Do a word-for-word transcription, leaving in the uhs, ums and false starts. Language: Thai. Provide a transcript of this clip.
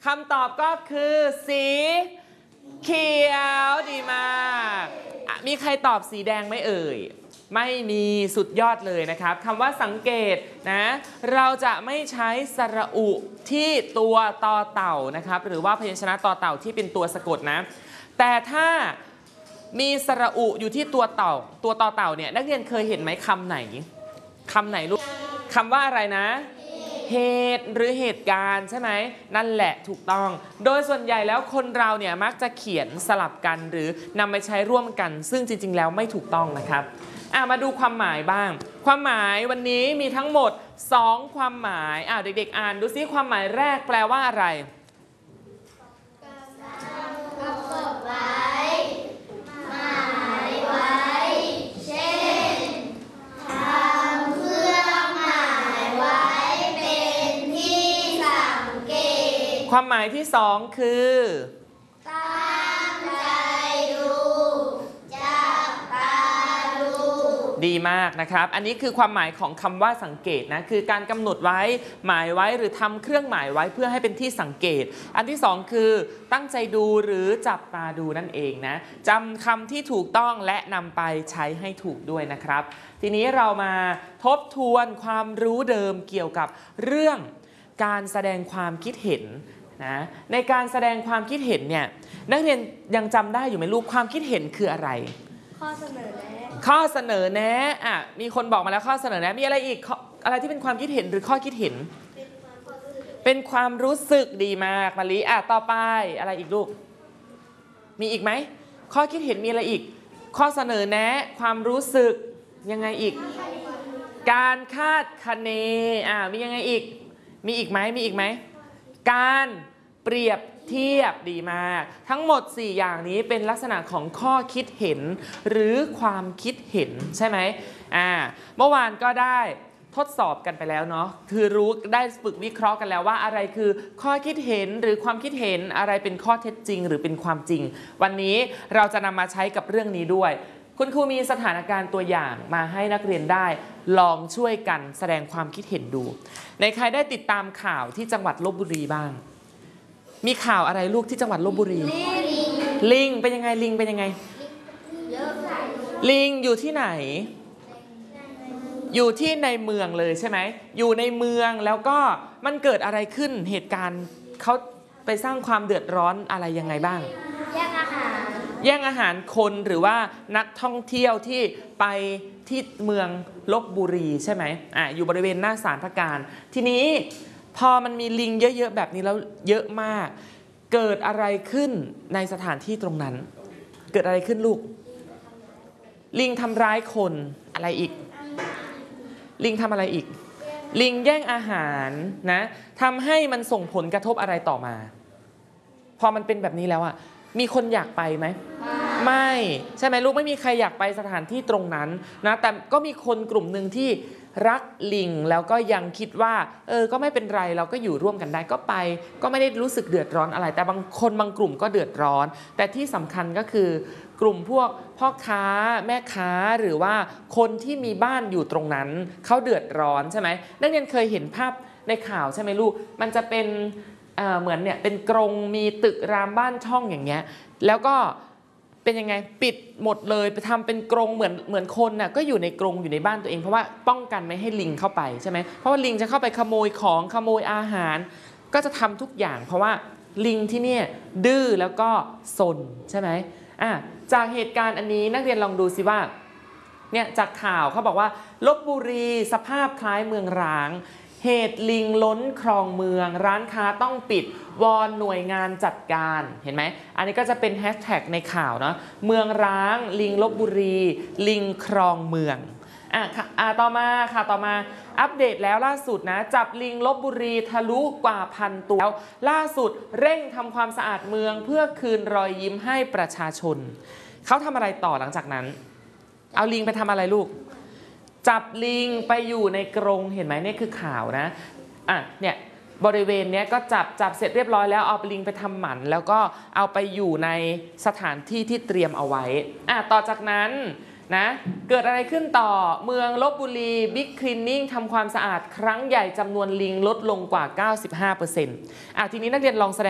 คำตอบก็คือสีเขียวดีมากมีใครตอบสีแดงไหมเอ่ยไม่มีสุดยอดเลยนะครับคำว่าสังเกตนะเราจะไม่ใช้สระอุที่ตัวตอเต่านะครับหรือว่าพยัญชนะตอเต่าที่เป็นตัวสะกดนะแต่ถ้ามีสระอุอยู่ที่ตัวเต่าตัวตอเต่าเนี่ยนักเรียนเคยเห็นไหมคำไหนคำไหนลูกคำว่าอะไรนะเหตุหรือเหตุการณ์ใช่ไหมนั่นแหละถูกต้องโดยส่วนใหญ่แล้วคนเราเนี่ยมักจะเขียนสลับกันหรือนำไปใช้ร่วมกันซึ่งจริงๆแล้วไม่ถูกต้องนะครับอ่ะมาดูความหมายบ้างความหมายวันนี้มีทั้งหมดสองความหมายอ่ะเด็กๆอ่านดูซิความหมายแรกแปลว่าอะไรความหมายที่สองคือตั้งใจดูจับตาดูดีมากนะครับอันนี้คือความหมายของคำว่าสังเกตนะคือการกำหนดไว้หมายไว้หรือทำเครื่องหมายไว้เพื่อให้เป็นที่สังเกตอันที่สองคือตั้งใจดูหรือจับตาดูนั่นเองนะจำคำที่ถูกต้องและนำไปใช้ให้ถูกด้วยนะครับทีนี้เรามาทบทวนความรู้เดิมเกี่ยวกับเรื่องการแสดงความคิดเห็นนะในการแสดงความคิดเห็นเนี่ยนักเรียนยังจำได้อยู่ไหมลูกความคิดเห็นคืออะไรข้อเสนอแนะข้อเสนอแนะอ่ะมีคนบอกมาแล้วข้อเสนอแนะมีอะไรอีกอะไรที่เป็นความคิดเห็นหรือข้อคิดเห็นเป็นความรู้สึกดีมากมาลิอ่ะต่อไปอะไรอีกลูกมีอีกไหมข้อคิดเห็นมีอะไรอีกข้อเสนอแนะความรู้สึกยังไงอีกการคาดคะเนอ่ะมียังไงอีกมีอีกไหมมีอีกไหมการเปรียบเทียบดีมากทั้งหมดสี่อย่างนี้เป็นลักษณะของข้อคิดเห็นหรือความคิดเห็นใช่ไหมอ่าเมื่อวานก็ได้ทดสอบกันไปแล้วเนาะคือรู้ได้ฝึกวิเคราะห์กันแล้วว่าอะไรคือข้อคิดเห็นหรือความคิดเห็นอะไรเป็นข้อเท็จจริงหรือเป็นความจริงวันนี้เราจะนำมาใช้กับเรื่องนี้ด้วยคุณครูมีสถานการณ์ตัวอย่างมาให้นักเรียนได้ลองช่วยกันแสดงความคิดเห็นดูในใครได้ติดตามข่าวที่จังหวัดลพบุรีบ้างมีข่าวอะไรลูกที่จังหวัดลพบุรีลิงเป็นยังไงลิงเป็นยังไงลิงอยู่ที่ไหนอยู่ที่ในเมืองเลยใช่ไหมอยู่ในเมืองแล้วก็มันเกิดอะไรขึ้นเหตุการณ์เขาไปสร้างความเดือดร้อนอะไรยังไงบ้างแย่งอาหารแย่งอาหารคนหรือว่านักท่องเที่ยวที่ไปที่เมืองลพบุรีใช่ไหมอ่ะอยู่บริเวณหน้าศาลพระการทีนี้พอมันมีลิงเยอะๆแบบนี้แล้วเยอะมากเกิดอะไรขึ้นในสถานที่ตรงนั้นเกิดอะไรขึ้นลูกลิงทำร้ายคนอะไรอีกลิงทำอะไรอีกลิงแย่งอาหารนะทำให้มันส่งผลกระทบอะไรต่อมาพอมันเป็นแบบนี้แล้วอ่ะมีคนอยากไปไหมไม่ใช่ไหมลูกไม่มีใครอยากไปสถานที่ตรงนั้นนะแต่ก็มีคนกลุ่มหนึ่งที่รักลิงแล้วก็ยังคิดว่าเออก็ไม่เป็นไรเราก็อยู่ร่วมกันได้ก็ไปก็ไม่ได้รู้สึกเดือดร้อนอะไรแต่บางคนบางกลุ่มก็เดือดร้อนแต่ที่สำคัญก็คือกลุ่มพวกพ่อค้าแม่ค้าหรือว่าคนที่มีบ้านอยู่ตรงนั้นเขาเดือดร้อนใช่ไหมนักเรียนเคยเห็นภาพในข่าวใช่ไหมลูกมันจะเป็นเอ่อเหมือนเนี่ยเป็นกรงมีตึกรามบ้านช่องอย่างเงี้ยแล้วก็เป็นยังไงปิดหมดเลยไปทำเป็นกรงเหมือนเหมือนคนน่ะก็อยู่ในกรงอยู่ในบ้านตัวเองเพราะว่าป้องกันไม่ให้ลิงเข้าไปใช่ไหมเพราะว่าลิงจะเข้าไปขโมยของขโมยอาหารก็จะทำทุกอย่างเพราะว่าลิงที่เนี่ยดื้อแล้วก็ซนใช่ไหมอ่ะจากเหตุการณ์อันนี้นักเรียนลองดูสิว่าเนี่ยจากข่าวเขาบอกว่าลพบุรีสภาพคล้ายเมืองร้างเหตุลิงล้นคลองเมืองร้านค้าต้องปิดวอนหน่วยงานจัดการเห็นไหมอันนี้ก็จะเป็นแฮชแท็กในข่าวเนาะเมืองร้างลิงลพบุรีลิงครองเมืองอ่ะอ่ะต่อมาค่ะต่อมาอัปเดตแล้วล่าสุดนะจับลิงลพบุรีทะลุกว่าพันตัวแล้วล่าสุดเร่งทำความสะอาดเมืองเพื่อคืนรอยยิ้มให้ประชาชนเขาทำอะไรต่อหลังจากนั้นเอาลิงไปทำอะไรลูกจับลิงไปอยู่ในกรงเห็นไหมนี่คือข่าวนะอ่ะเนี่ยบริเวณนี้ก็จับจับเสร็จเรียบร้อยแล้วเอาลิงไปทำหมันแล้วก็เอาไปอยู่ในสถานที่ที่เตรียมเอาไว้อ่ะต่อจากนั้นนะเกิดอะไรขึ้นต่อเมืองลพบุรีบิ๊กคลีนนิ่งทำความสะอาดครั้งใหญ่จำนวนลิงลดลงกว่า เก้าสิบห้าเปอร์เซ็นต์ อ่ะทีนี้นักเรียนลองแสดง